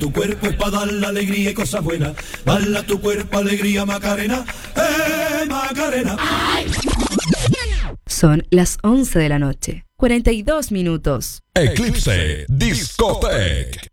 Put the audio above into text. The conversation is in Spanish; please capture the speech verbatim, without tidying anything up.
Tu cuerpo es para dar la alegría y cosas buenas. Dale a tu cuerpo alegría, Macarena. ¡Eh, Macarena! Son las once de la noche, cuarenta y dos minutos. Eclipse Discotech.